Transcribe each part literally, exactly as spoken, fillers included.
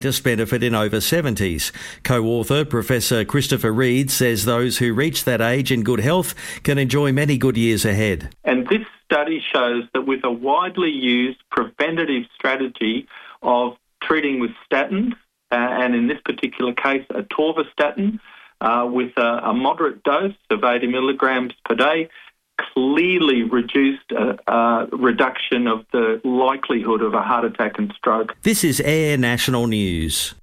benefit in over seventies. Co-author Professor Christopher Reid says those who reach that age in good health can enjoy many good years ahead. And this study shows that with a widely used preventative strategy of treating with statins, uh, and in this particular case atorvastatin, uh, with a, a moderate dose of eighty milligrams per day, clearly reduced a, a reduction of the likelihood of a heart attack and stroke. This is Air National News.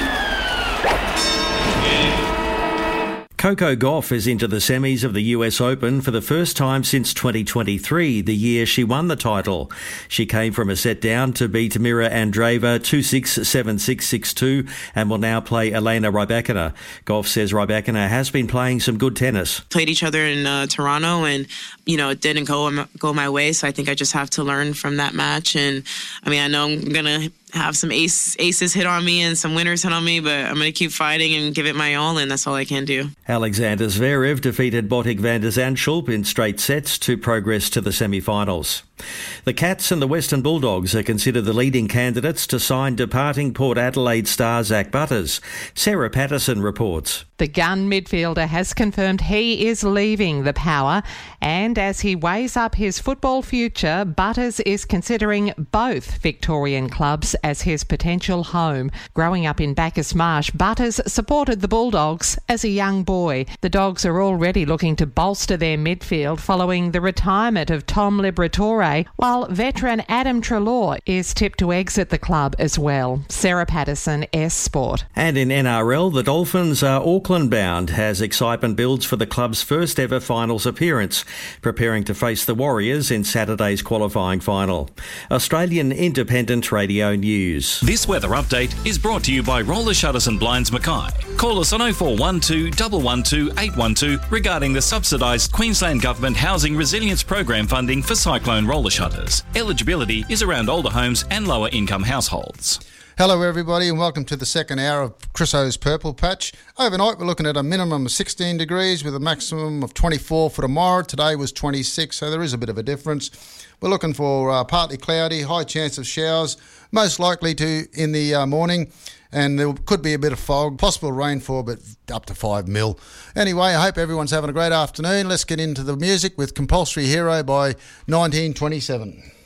Coco Gauff is into the semis of the U S Open for the first time since twenty twenty-three, the year she won the title. She came from a set down to beat Mira Andreeva two six, seven six, six two and will now play Elena Rybakina. Gauff says Rybakina has been playing some good tennis. Played each other in uh, Toronto and, you know, it didn't go, go my way, so I think I just have to learn from that match. And, I mean, I know I'm going to have some ace, aces hit on me and some winners hit on me, but I'm going to keep fighting and give it my all, and that's all I can do. Alexander Zverev defeated Botic van der Zandschulp in straight sets to progress to the semi-finals. The Cats and the Western Bulldogs are considered the leading candidates to sign departing Port Adelaide star Zach Butters. Sarah Patterson reports. The gun midfielder has confirmed he is leaving the Power, and as he weighs up his football future, Butters is considering both Victorian clubs as his potential home. Growing up in Bacchus Marsh, Butters supported the Bulldogs as a young boy. The Dogs are already looking to bolster their midfield following the retirement of Tom Liberatore, while veteran Adam Treloar is tipped to exit the club as well. Sarah Patterson, S Sport. And in N R L, the Dolphins are Auckland bound as excitement builds for the club's first ever finals appearance, preparing to face the Warriors in Saturday's qualifying final. Australian Independent Radio News. This weather update is brought to you by Roller Shutters and Blinds Mackay. Call us on oh four one two, one one two, eight one two regarding the subsidised Queensland Government Housing Resilience Program funding for cyclone roller shutters. Eligibility is around older homes and lower income households. Hello everybody and welcome to the second hour of Chris O's Purple Patch. Overnight we're looking at a minimum of sixteen degrees with a maximum of twenty-four for tomorrow. Today was twenty-six, so there is a bit of a difference. We're looking for uh, partly cloudy, high chance of showers, most likely to in the uh, morning, and there could be a bit of fog, possible rainfall, but up to five mil. Anyway, I hope everyone's having a great afternoon. Let's get into the music with Compulsory Hero by nineteen twenty-seven.